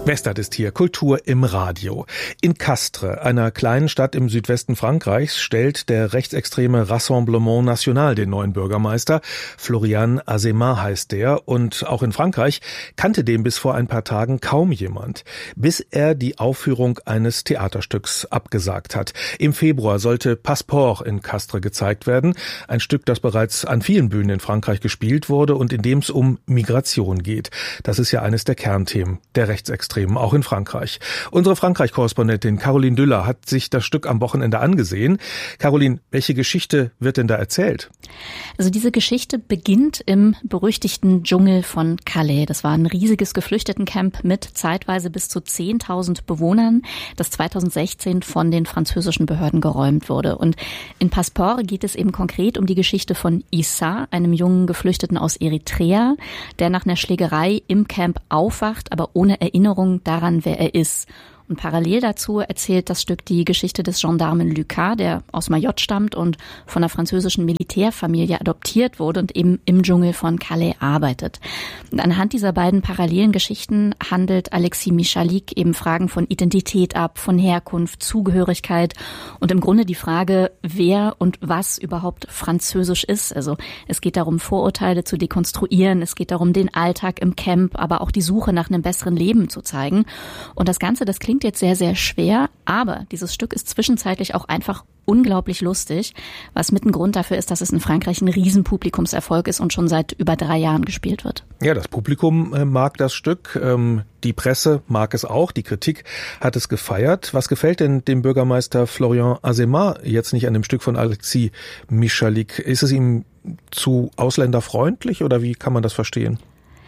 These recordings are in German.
Westert ist hier, Kultur im Radio. In Castres, einer kleinen Stadt im Südwesten Frankreichs, stellt der rechtsextreme Rassemblement National den neuen Bürgermeister. Florian Azéma heißt der, und auch in Frankreich kannte den bis vor ein paar Tagen kaum jemand, bis er die Aufführung eines Theaterstücks abgesagt hat. Im Februar sollte Passeport in Castres gezeigt werden, ein Stück, das bereits an vielen Bühnen in Frankreich gespielt wurde und in dem es um Migration geht. Das ist ja eines der Kernthemen der Rechtsextremen, auch in Frankreich. Unsere Frankreich-Korrespondentin Caroline Düller hat sich das Stück am Wochenende angesehen. Caroline, welche Geschichte wird denn da erzählt? Also diese Geschichte beginnt im berüchtigten Dschungel von Calais. Das war ein riesiges Geflüchtetencamp mit zeitweise bis zu 10.000 Bewohnern, das 2016 von den französischen Behörden geräumt wurde. Und in Passeport geht es eben konkret um die Geschichte von Issa, einem jungen Geflüchteten aus Eritrea, der nach einer Schlägerei im Camp aufwacht, aber ohne Erinnerung daran, wer er ist. Und parallel dazu erzählt das Stück die Geschichte des Gendarmen Lucas, der aus Mayotte stammt und von einer französischen Militärfamilie adoptiert wurde und eben im Dschungel von Calais arbeitet. Und anhand dieser beiden parallelen Geschichten handelt Alexis Michalik eben Fragen von Identität ab, von Herkunft, Zugehörigkeit und im Grunde die Frage, wer und was überhaupt französisch ist. Also es geht darum, Vorurteile zu dekonstruieren, es geht darum, den Alltag im Camp, aber auch die Suche nach einem besseren Leben zu zeigen. Und das Ganze, das klingt jetzt sehr, sehr schwer, aber dieses Stück ist zwischenzeitlich auch einfach unglaublich lustig, was mit ein Grund dafür ist, dass es in Frankreich ein Riesenpublikumserfolg ist und schon seit über 3 Jahren gespielt wird. Ja, das Publikum mag das Stück, die Presse mag es auch, die Kritik hat es gefeiert. Was gefällt denn dem Bürgermeister Florian Azéma jetzt nicht an dem Stück von Alexis Michalik? Ist es ihm zu ausländerfreundlich oder wie kann man das verstehen?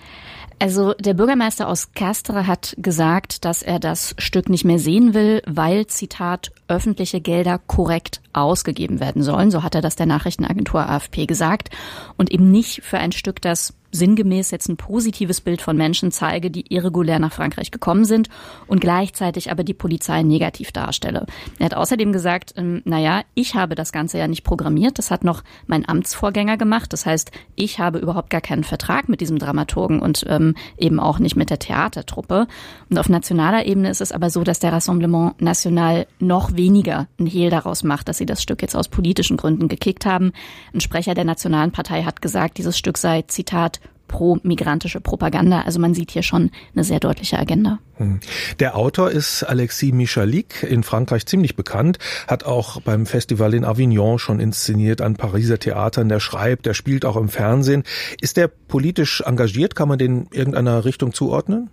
Also der Bürgermeister aus Castres hat gesagt, dass er das Stück nicht mehr sehen will, weil, Zitat, öffentliche Gelder korrekt ausgegeben werden sollen. So hat er das der Nachrichtenagentur AFP gesagt. Und eben nicht für ein Stück, das sinngemäß jetzt ein positives Bild von Menschen zeige, die irregulär nach Frankreich gekommen sind und gleichzeitig aber die Polizei negativ darstelle. Er hat außerdem gesagt, ich habe das Ganze ja nicht programmiert, das hat noch mein Amtsvorgänger gemacht. Das heißt, ich habe überhaupt gar keinen Vertrag mit diesem Dramaturgen und eben auch nicht mit der Theatertruppe. Und auf nationaler Ebene ist es aber so, dass der Rassemblement National noch weniger ein Hehl daraus macht, dass sie das Stück jetzt aus politischen Gründen gekickt haben. Ein Sprecher der Nationalen Partei hat gesagt, dieses Stück sei, Zitat, pro-migrantische Propaganda. Also man sieht hier schon eine sehr deutliche Agenda. Der Autor ist Alexis Michalik, in Frankreich ziemlich bekannt, hat auch beim Festival in Avignon schon inszeniert an Pariser Theatern. Der schreibt, der spielt auch im Fernsehen. Ist der politisch engagiert? Kann man den in irgendeiner Richtung zuordnen?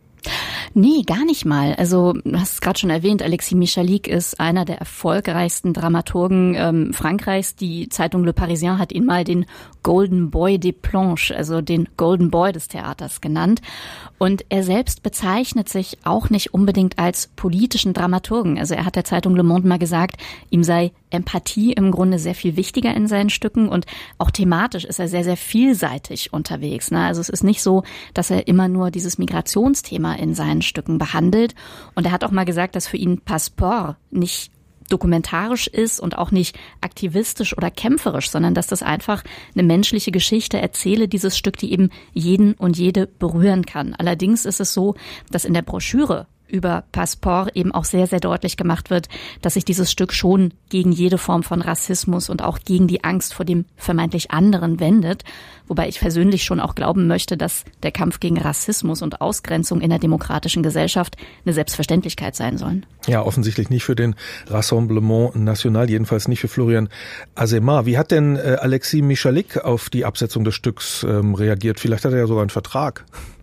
Nee, gar nicht mal. Also du hast es gerade schon erwähnt, Alexis Michalik ist einer der erfolgreichsten Dramaturgen Frankreichs. Die Zeitung Le Parisien hat ihn mal den Golden Boy des Planches, also den Golden Boy des Theaters genannt. Und er selbst bezeichnet sich auch nicht unbedingt als politischen Dramaturgen. Also er hat der Zeitung Le Monde mal gesagt, ihm sei Empathie im Grunde sehr viel wichtiger in seinen Stücken und auch thematisch ist er sehr, sehr vielseitig unterwegs. Also es ist nicht so, dass er immer nur dieses Migrationsthema in seinen Stücken behandelt. Und er hat auch mal gesagt, dass für ihn Passeport nicht dokumentarisch ist und auch nicht aktivistisch oder kämpferisch, sondern dass das einfach eine menschliche Geschichte erzähle, dieses Stück, die eben jeden und jede berühren kann. Allerdings ist es so, dass in der Broschüre über Passeport eben auch sehr, sehr deutlich gemacht wird, dass sich dieses Stück schon gegen jede Form von Rassismus und auch gegen die Angst vor dem vermeintlich anderen wendet. Wobei ich persönlich schon auch glauben möchte, dass der Kampf gegen Rassismus und Ausgrenzung in der demokratischen Gesellschaft eine Selbstverständlichkeit sein sollen. Ja, offensichtlich nicht für den Rassemblement National, jedenfalls nicht für Florian Azéma. Wie hat denn Alexis Michalik auf die Absetzung des Stücks reagiert? Vielleicht hat er ja sogar einen Vertrag.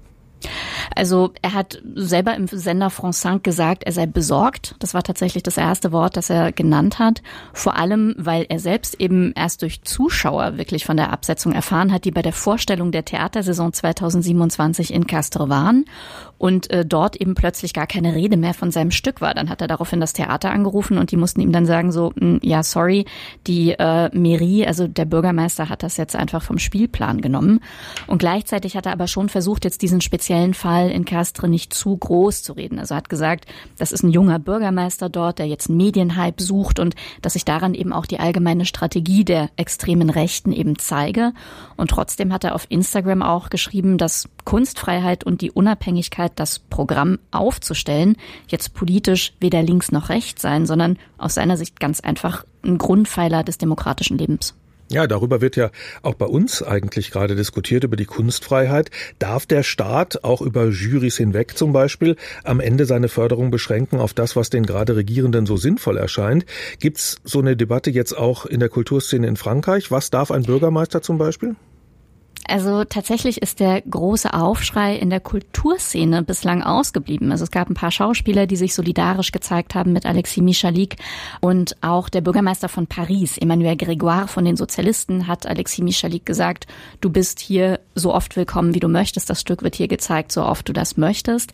Also er hat selber im Sender France 5 gesagt, er sei besorgt. Das war tatsächlich das erste Wort, das er genannt hat. Vor allem, weil er selbst eben erst durch Zuschauer wirklich von der Absetzung erfahren hat, die bei der Vorstellung der Theatersaison 2027 in Castres waren und dort eben plötzlich gar keine Rede mehr von seinem Stück war. Dann hat er daraufhin das Theater angerufen und die mussten ihm dann sagen so, ja sorry, die Mairie, also der Bürgermeister hat das jetzt einfach vom Spielplan genommen. Und gleichzeitig hat er aber schon versucht, jetzt diesen speziellen Fall Fall in Castres nicht zu groß zu reden. Also er hat gesagt, das ist ein junger Bürgermeister dort, der jetzt einen Medienhype sucht und dass sich daran eben auch die allgemeine Strategie der extremen Rechten eben zeige. Und trotzdem hat er auf Instagram auch geschrieben, dass Kunstfreiheit und die Unabhängigkeit, das Programm aufzustellen, jetzt politisch weder links noch rechts sein, sondern aus seiner Sicht ganz einfach ein Grundpfeiler des demokratischen Lebens. Ja, darüber wird ja auch bei uns eigentlich gerade diskutiert, über die Kunstfreiheit. Darf der Staat auch über Jurys hinweg zum Beispiel am Ende seine Förderung beschränken auf das, was den gerade Regierenden so sinnvoll erscheint? Gibt's so eine Debatte jetzt auch in der Kulturszene in Frankreich? Was darf ein Bürgermeister zum Beispiel? Also tatsächlich ist der große Aufschrei in der Kulturszene bislang ausgeblieben. Also es gab ein paar Schauspieler, die sich solidarisch gezeigt haben mit Alexis Michalik, und auch der Bürgermeister von Paris, Emmanuel Grégoire von den Sozialisten, hat Alexis Michalik gesagt, du bist hier so oft willkommen, wie du möchtest. Das Stück wird hier gezeigt, so oft du das möchtest.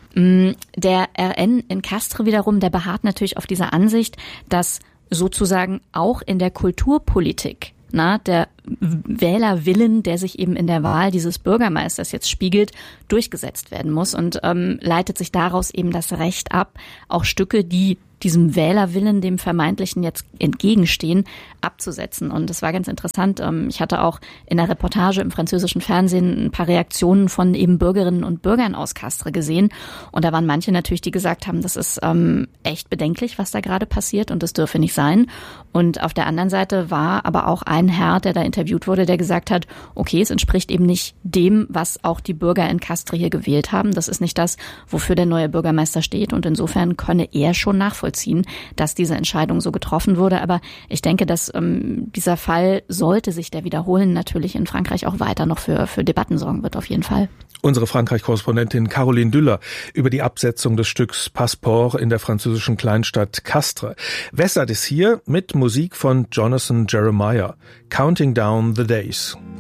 Der RN in Castres wiederum, der beharrt natürlich auf dieser Ansicht, dass sozusagen auch in der Kulturpolitik der Wählerwillen, der sich eben in der Wahl dieses Bürgermeisters jetzt spiegelt, durchgesetzt werden muss, und leitet sich daraus eben das Recht ab, auch Stücke, die diesem Wählerwillen, dem Vermeintlichen jetzt entgegenstehen, abzusetzen. Und das war ganz interessant. Ich hatte auch in der Reportage im französischen Fernsehen ein paar Reaktionen von eben Bürgerinnen und Bürgern aus Castres gesehen. Und da waren manche natürlich, die gesagt haben, das ist echt bedenklich, was da gerade passiert, und das dürfe nicht sein. Und auf der anderen Seite war aber auch ein Herr, der da interviewt wurde, der gesagt hat, okay, es entspricht eben nicht dem, was auch die Bürger in Castres hier gewählt haben. Das ist nicht das, wofür der neue Bürgermeister steht. Und insofern könne er schon nachvollziehen, dass diese Entscheidung so getroffen wurde. Aber ich denke, dass dieser Fall, sollte sich der wiederholen, natürlich in Frankreich auch weiter noch für Debatten sorgen wird, auf jeden Fall. Unsere Frankreich-Korrespondentin Caroline Düller über die Absetzung des Stücks Passeport in der französischen Kleinstadt Castres. Wessert ist hier mit Musik von Jonathan Jeremiah. Counting Down the Days.